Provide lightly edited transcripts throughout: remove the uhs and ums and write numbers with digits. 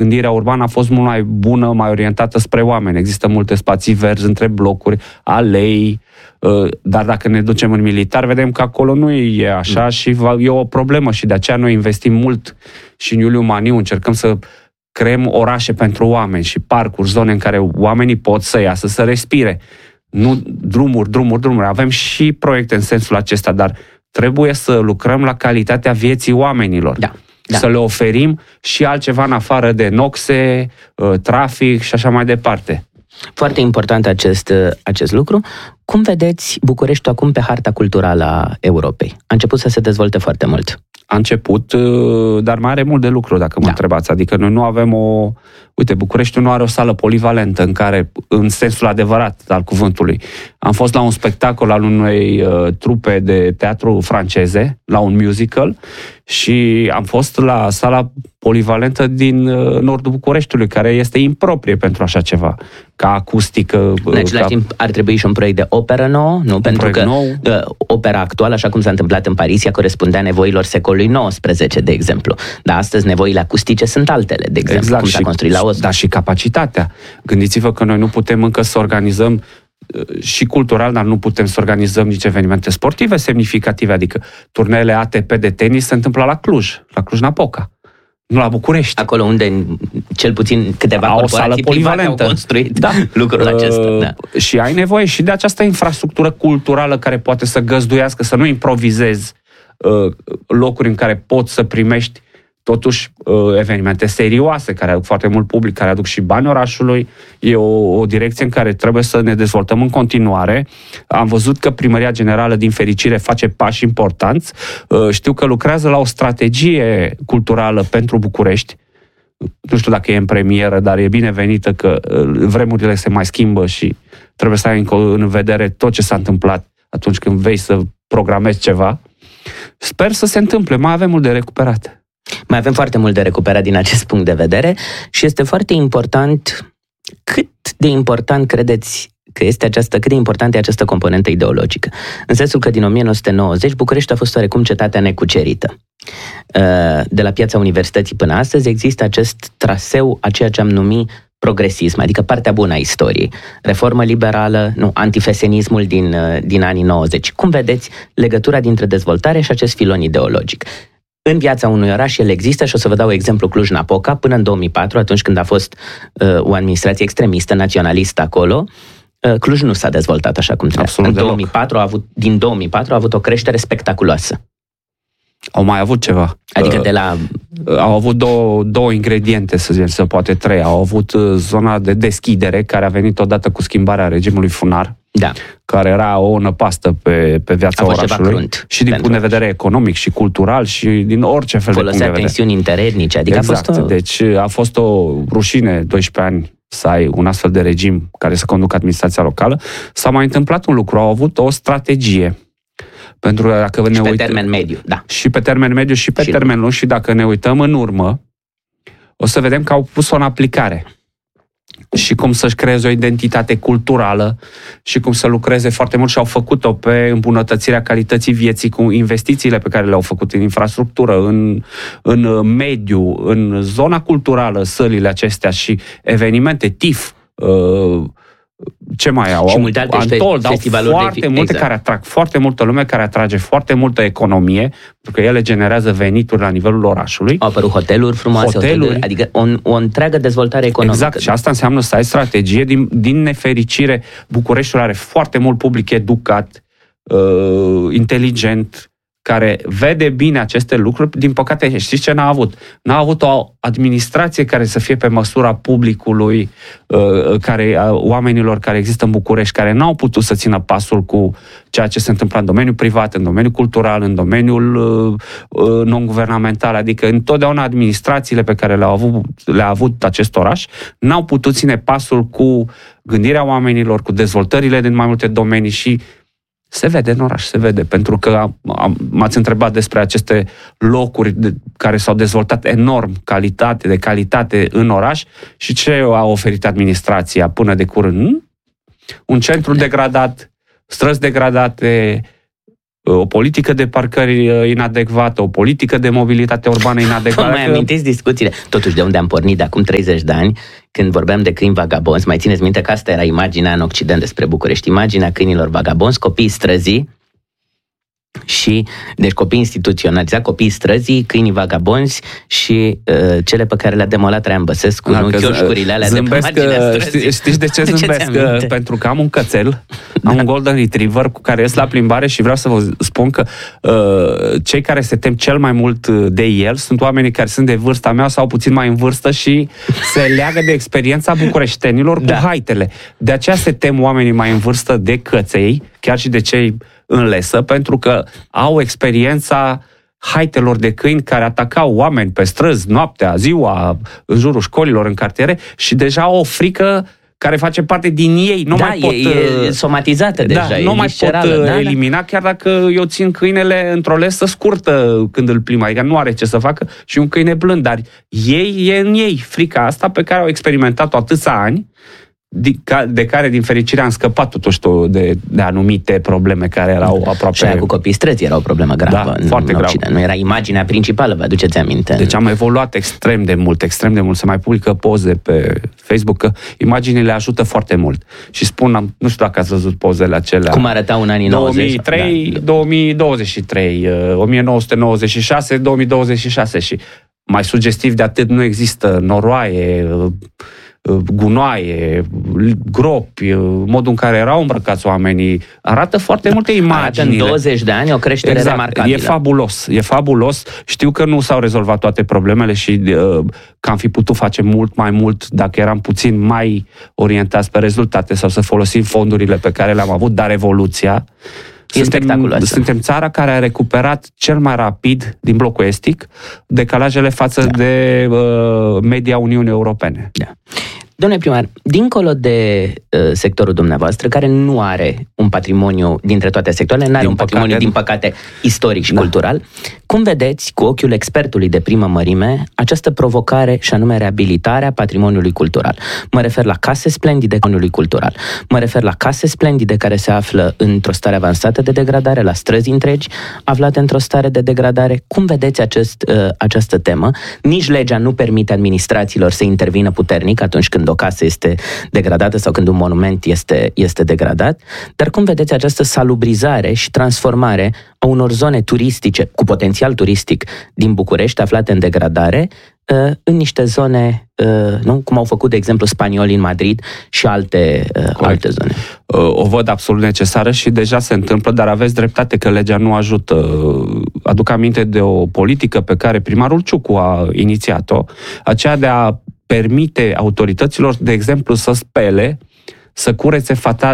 gândirea urbană a fost mult mai bună, mai orientată spre oameni. Există multe spații verzi între blocuri, alei, dar dacă ne ducem în militar, vedem că acolo nu e așa și e o problemă și de aceea noi investim mult și în Iuliu Maniu încercăm să creăm orașe pentru oameni și parcuri, zone în care oamenii pot să iasă, să respire. Nu drumuri. Avem și proiecte în sensul acesta, dar trebuie să lucrăm la calitatea vieții oamenilor. Da. Să le oferim și altceva în afară de noxe, trafic și așa mai departe. Foarte important acest lucru. Cum vedeți Bucureștiul acum pe harta culturală a Europei? A început să se dezvolte foarte mult. A început, dar mai are mult de lucru, dacă mă întrebați. Adică noi nu avem o... Uite, Bucureștiul nu are o sală polivalentă în care, în sensul adevărat al cuvântului. Am fost la un spectacol al unei trupe de teatru franceze, la un musical, și am fost la sala polivalentă din nordul Bucureștiului, care este improprie pentru așa ceva, ca acustică. În același timp ar trebui și un proiect de operă nouă, nu? Pentru că opera actuală, așa cum s-a întâmplat în Paris, ea corespundea nevoilor secolului XIX, de exemplu. Dar astăzi nevoile acustice sunt altele, de exemplu, exact, cum s-a construit la Oslo. Dar și capacitatea. Gândiți-vă că noi nu putem încă să organizăm și cultural, dar nu putem să organizăm nici evenimente sportive semnificative, adică turneele ATP de tenis se întâmplă la Cluj-Napoca, nu la București. Acolo unde cel puțin câteva corporații private au construit lucrul acesta. Da. Și ai nevoie și de această infrastructură culturală care poate să găzduiască, să nu improvizezi locuri în care poți să primești totuși evenimente serioase, care aduc foarte mult public, care aduc și bani orașului. E o direcție în care trebuie să ne dezvoltăm în continuare. Am văzut că Primăria Generală, din fericire, face pași importanți. Știu că lucrează la o strategie culturală pentru București. Nu știu dacă e în premieră, dar e binevenită că vremurile se mai schimbă și trebuie să ai în vedere tot ce s-a întâmplat atunci când vei să programezi ceva. Sper să se întâmple. Mai avem mult de recuperat. Mai avem foarte mult de recuperat din acest punct de vedere și este foarte important. Cât de important credeți că este cât de importantă e această componentă ideologică? În sensul că din 1990 București a fost oarecum cetatea necucerită. De la Piața Universității până astăzi există acest traseu a ceea ce am numit progresism, adică partea bună a istoriei. Reformă liberală, antifesenismul din anii 90. Cum vedeți legătura dintre dezvoltare și acest filon ideologic? În viața unui oraș el există și o să vă dau exemplu Cluj-Napoca până în 2004, atunci când a fost o administrație extremistă, naționalistă acolo. Cluj nu s-a dezvoltat așa cum trebuie. Din 2004 a avut o creștere spectaculoasă. Au mai avut ceva. Adică au avut două ingrediente, să zicem, sau poate trei. Au avut zona de deschidere, care a venit odată cu schimbarea regimului funar, care era o năpastă pe viața orașului. Și din punct de vedere economic și cultural și din orice fel de punct de vedere. Folosea tensiuni interetnice. Adică exact. Deci a fost o rușine 12 ani să ai un astfel de regim care să conducă administrația locală. S-a mai întâmplat un lucru. Au avut o strategie. Pentru că dacă și pe termen mediu, Și pe termen mediu și pe termen lung, și dacă ne uităm în urmă, o să vedem că au pus-o în aplicare. Și cum să-și creeze o identitate culturală și cum să lucreze foarte mult și au făcut-o pe îmbunătățirea calității vieții cu investițiile pe care le-au făcut în infrastructură, în mediu, în zona culturală, sălile acestea și evenimente, TIF, ce mai au? Și multe alte festivaluri foarte multe care atrag foarte multă lume, care atrage foarte multă economie, pentru că ele generează venituri la nivelul orașului. Au apărut hoteluri frumoase, adică o întreagă dezvoltare economică. Exact, și asta înseamnă să ai strategie. Din nefericire, Bucureștiul are foarte mult public educat, inteligent, care vede bine aceste lucruri. Din păcate, știți ce n-a avut? N-a avut o administrație care să fie pe măsura publicului, oamenilor care există în București, care n-au putut să țină pasul cu ceea ce se întâmplă în domeniul privat, în domeniul cultural, în domeniul non-guvernamental. Adică întotdeauna administrațiile pe care le-a avut acest oraș n-au putut ține pasul cu gândirea oamenilor, cu dezvoltările din mai multe domenii și se vede în oraș, se vede, pentru că m-ați întrebat despre aceste locuri care s-au dezvoltat enorm, de calitate în oraș și ce a oferit administrația până de curând? Un centru degradat, străzi degradate, o politică de parcări inadecvată, o politică de mobilitate urbană inadecvată. Mai amintiți discuțiile? Totuși, de unde am pornit de acum 30 de ani, când vorbeam de câini vagabonzi, mai țineți minte că asta era imaginea în Occident despre București, imaginea câinilor vagabonzi, copiii străzii, și deci copii instituționalizați, copiii străzii, câinii vagabonzi și cele pe care le-a demolat Traian Băsescu, nu chioșcurile alea de pe marginea străzii. Știți de ce zâmbesc? Pentru că am un cățel, am un golden retriever cu care ies la plimbare și vreau să vă spun că cei care se tem cel mai mult de el sunt oamenii care sunt de vârsta mea sau puțin mai în vârstă și se leagă de experiența bucureștenilor cu haitele. De aceea se tem oamenii mai în vârstă de căței, chiar și de cei în lesă, pentru că au experiența haitelor de câini care atacau oameni pe străzi, noaptea, ziua, în jurul școlilor, în cartiere și deja au o frică care face parte din ei. Nu mai pot, e somatizată deja. Nu mai pot elimina, chiar dacă eu țin câinele într-o lesă scurtă când îl plimb, adică nu are ce să facă și un câine blând, dar e în ei frica asta pe care au experimentat-o atâția ani, de care, din fericire, am scăpat totuși de anumite probleme care erau aproape... Și aia cu copiii străzi era o problemă gravă în Occident. Nu era imaginea principală, vă aduceți aminte? Deci am evoluat extrem de mult. Se mai publică poze pe Facebook, că imaginile ajută foarte mult. Și spun, nu știu dacă ați văzut pozele acelea. Cum arătau în anii 90? 2023, 1996, 2026 și mai sugestiv de atât nu există noroaie, gunoaie, gropi, modul în care erau îmbrăcați oamenii, arată foarte multe imagini. În 20 de ani o creștere remarcabilă. E fabulos. Știu că nu s-au rezolvat toate problemele și că am fi putut face mult mai mult dacă eram puțin mai orientați pe rezultate sau să folosim fondurile pe care le-am avut, dar evoluția... Suntem țara care a recuperat cel mai rapid din blocul estic decalajele față de media Uniunii Europene. Da. Domnule primar, dincolo de sectorul dumneavoastră, care nu are un patrimoniu, dintre toate sectoarele, nu are un patrimoniu, din păcate, istoric și cultural, cum vedeți, cu ochiul expertului de primă mărime, această provocare și anume reabilitarea patrimoniului cultural? Mă refer la case splendide patrimoniului cultural. Mă refer la case splendide care se află într-o stare avansată de degradare, la străzi întregi aflate într-o stare de degradare. Cum vedeți această temă? Nici legea nu permite administrațiilor să intervină puternic atunci când o casă este degradată sau când un monument este degradat, dar cum vedeți această salubrizare și transformare a unor zone turistice, cu potențial turistic din București, aflate în degradare, în niște zone, cum au făcut, de exemplu, spaniolii în Madrid și alte zone? O văd absolut necesară și deja se întâmplă, dar aveți dreptate că legea nu ajută. Aduc aminte de o politică pe care primarul Ciucu a inițiat-o, aceea de a permite autorităților, de exemplu, să spele, să curețe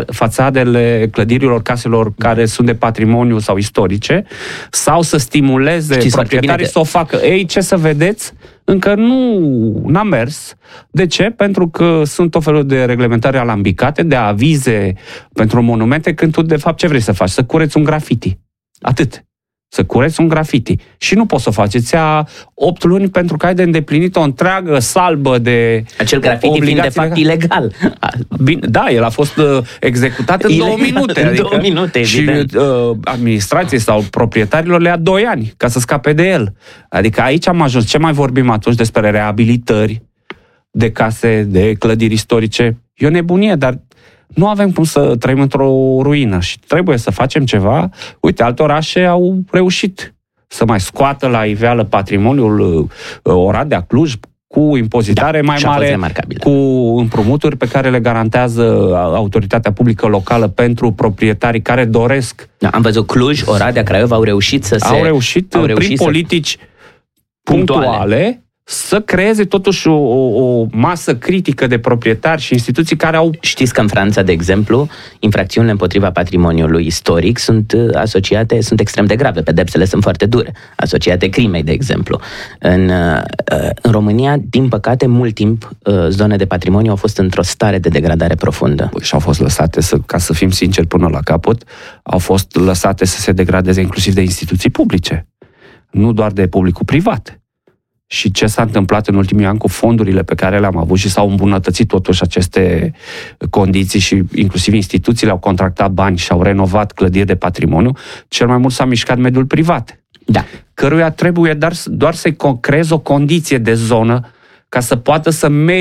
fațadele clădirilor, caselor care sunt de patrimoniu sau istorice, sau să stimuleze proprietarii să o facă. Ei, ce să vedeți? Încă n-a mers. De ce? Pentru că sunt o felul de reglementare alambicate, de avize pentru monumente, când tu, de fapt, ce vrei să faci? Să cureți un grafiti. Atât. Să cureți un grafiti. Și nu poți să faci. Îți ia 8 luni pentru că ai de îndeplinit o întreagă salbă de acel grafiti fiind de fapt ilegal. Bine, da, el a fost executat în 2 minute. În 2 minute, evident. Și administrației sau proprietarilor le ia 2 ani ca să scape de el. Adică aici am ajuns. Ce mai vorbim atunci despre reabilitări de case, de clădiri istorice? E o nebunie, dar nu avem cum să trăim într-o ruină și trebuie să facem ceva. Uite, alte orașe au reușit să mai scoată la iveală patrimoniul, Oradea, Cluj, cu impozitare mai mare, cu împrumuturi pe care le garantează autoritatea publică locală pentru proprietarii care doresc. Da, am văzut Cluj, Oradea, Craiova au reușit au reușit prin politici punctuale să creeze totuși o masă critică de proprietari și instituții care au... Știți că în Franța, de exemplu, infracțiunile împotriva patrimoniului istoric sunt extrem de grave, pedepsele sunt foarte dure, asociate crimei, de exemplu. În România, din păcate, mult timp, zone de patrimoniu au fost într-o stare de degradare profundă. Și au fost lăsate, ca să fim sinceri până la capăt, au fost lăsate să se degradeze inclusiv de instituții publice, nu doar de publicul privat. și ce s-a întâmplat în ultimii ani cu fondurile pe care le-am avut și s-au îmbunătățit totuși aceste condiții și inclusiv instituțiile au contractat bani și au renovat clădiri de patrimoniu, cel mai mult s-a mișcat mediul privat. Da. Căruia trebuie doar să-i creezi o condiție de zonă ca să poată să